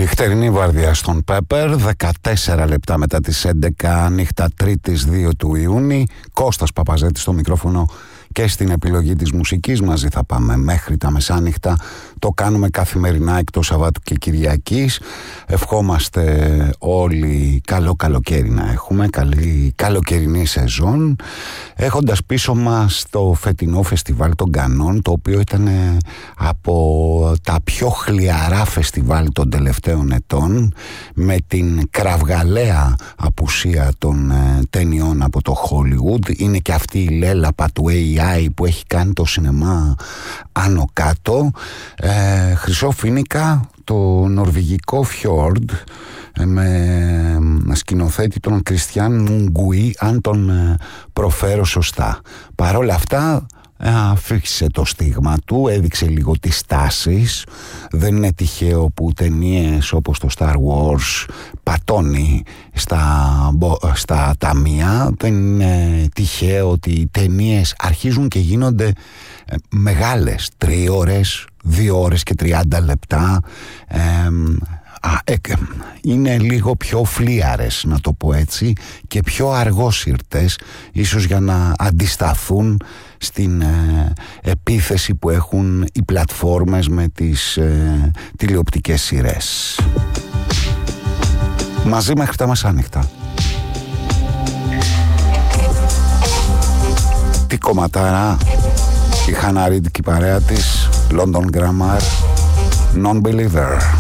Νυχτερινή βάρδια στον Πέπερ, 14 λεπτά μετά τις 11, νύχτα Τρίτης 2 του Ιούνιου. Κώστας Παπαζέτης στο μικρόφωνο και στην επιλογή της μουσικής. Μαζί θα πάμε μέχρι τα μεσάνυχτα. Το κάνουμε καθημερινά εκτός Σαββάτου και Κυριακής. Ευχόμαστε όλοι καλό καλοκαίρι να έχουμε, καλή καλοκαιρινή σεζόν, έχοντας πίσω μας το φετινό φεστιβάλ των Κανών, το οποίο ήταν από τα πιο χλιαρά φεστιβάλ των τελευταίων ετών, με την κραυγαλαία απουσία των ταινιών από το Hollywood. Είναι και αυτή η λέλαπα του AI που έχει κάνει το σινεμά άνω κάτω. Χρυσό Φοίνικα, το νορβηγικό Fjord, με σκηνοθέτη τον Κριστιαν Μουγκουί, αν τον προφέρω σωστά. Παρόλα αυτά αφήξε το στίγμα του, έδειξε λίγο τις τάσεις. Δεν είναι τυχαίο που ταινίες όπως το Star Wars πατώνει στα ταμεία. Δεν είναι τυχαίο ότι οι ταινίες αρχίζουν και γίνονται μεγάλες, 3 ώρες, 2 ώρες και 30 λεπτά. Είναι λίγο πιο φλίαρες, να το πω έτσι, και πιο αργόσυρτες, ίσως για να αντισταθούν στην επίθεση που έχουν οι πλατφόρμες με τις τηλεοπτικές σειρές. Μαζί μέχρι τα μεσάνυχτα. Τι κομματάρα, η Χάνα Ριντ και η παρέα της, London Grammar, Non-Believer.